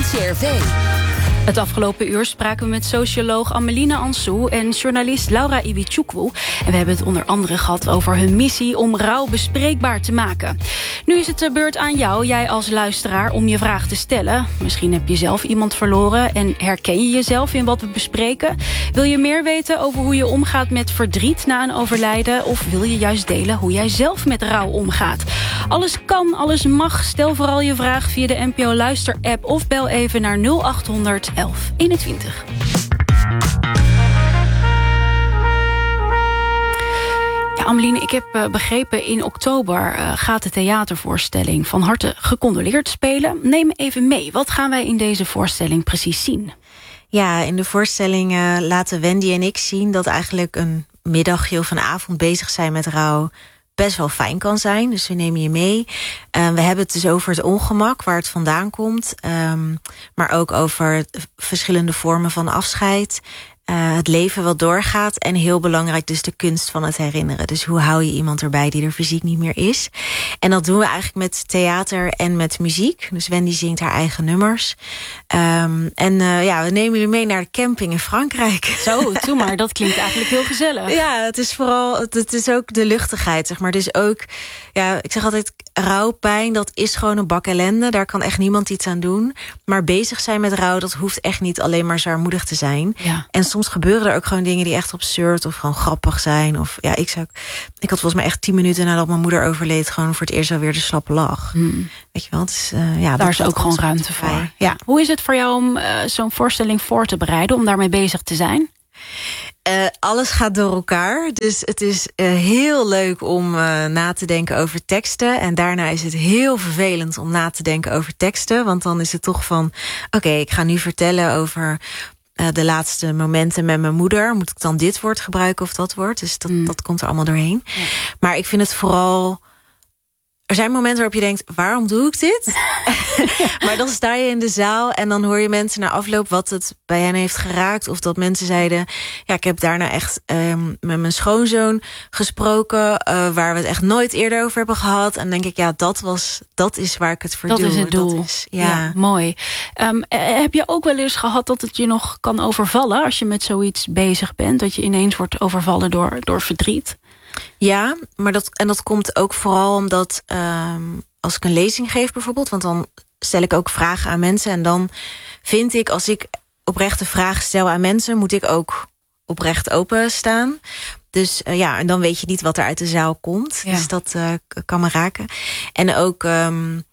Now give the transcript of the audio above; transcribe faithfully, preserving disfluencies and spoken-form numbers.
N C R V. Het afgelopen uur spraken we met socioloog Ameline Ansou en journalist Laura Iwichukwu. En we hebben het onder andere gehad over hun missie om rouw bespreekbaar te maken. Nu is het de beurt aan jou, jij als luisteraar, om je vraag te stellen. Misschien heb je zelf iemand verloren en herken je jezelf in wat we bespreken. Wil je meer weten over hoe je omgaat met verdriet na een overlijden? Of wil je juist delen hoe jij zelf met rouw omgaat? Alles kan, alles mag. Stel vooral je vraag via de N P O Luister app of bel even naar nul acht honderd elf eenentwintig. Ja, Ameline, ik heb uh, begrepen in oktober uh, gaat de theatervoorstelling Van harte gecondoleerd spelen. Neem me even mee, wat gaan wij in deze voorstelling precies zien? Ja, in de voorstelling uh, laten Wendy en ik zien dat eigenlijk een middagje of een avond bezig zijn met rouw best wel fijn kan zijn. Dus we nemen je mee. Uh, we hebben het dus over het ongemak, waar het vandaan komt. Um, maar ook over verschillende vormen van afscheid. Uh, het leven wat doorgaat. En heel belangrijk dus de kunst van het herinneren. Dus hoe hou je iemand erbij die er fysiek niet meer is. En dat doen we eigenlijk met theater en met muziek. Dus Wendy zingt haar eigen nummers. Um, en uh, ja, we nemen je mee naar de camping in Frankrijk. Zo, doe maar. Dat klinkt eigenlijk heel gezellig. Ja, het is vooral, het is ook de luchtigheid, zeg maar. Dus ook, ja, ik zeg altijd, rouw, pijn, dat is gewoon een bak ellende. Daar kan echt niemand iets aan doen. Maar bezig zijn met rouw, dat hoeft echt niet alleen maar zwaarmoedig te zijn. Ja. En soms gebeuren er ook gewoon dingen die echt absurd of gewoon grappig zijn. Of ja, ik zou, ik had volgens mij echt tien minuten nadat mijn moeder overleed gewoon voor het eerst alweer de slappe lach. Hmm. Weet je wel? Dus, uh, ja, daar is ook gewoon ruimte voor. Ja. Ja. Hoe is het voor jou om uh, zo'n voorstelling voor te bereiden, om daarmee bezig te zijn? Uh, alles gaat door elkaar. Dus het is uh, heel leuk om uh, na te denken over teksten. En daarna is het heel vervelend om na te denken over teksten. Want dan is het toch van, oké, okay, ik ga nu vertellen over uh, de laatste momenten met mijn moeder. Moet ik dan dit woord gebruiken of dat woord? Dus dat, mm. dat komt er allemaal doorheen. Ja. Maar ik vind het vooral, er zijn momenten waarop je denkt, waarom doe ik dit? Maar dan sta je in de zaal en dan hoor je mensen na afloop wat het bij hen heeft geraakt. Of dat mensen zeiden, ja, ik heb daarna echt um, met mijn schoonzoon gesproken, uh, waar we het echt nooit eerder over hebben gehad. En dan denk ik, ja, dat was, dat is waar ik het voor dat doe. Is het doel. Dat is, ja. Ja, mooi. Um, heb je ook wel eens gehad dat het je nog kan overvallen als je met zoiets bezig bent? Dat je ineens wordt overvallen door, door verdriet? Ja, maar dat, en dat komt ook vooral omdat um, als ik een lezing geef bijvoorbeeld, want dan stel ik ook vragen aan mensen. En dan vind ik, als ik oprechte vragen stel aan mensen, moet ik ook oprecht openstaan. Dus uh, ja, en dan weet je niet wat er uit de zaal komt. Ja. Dus dat uh, kan me raken. En ook, um,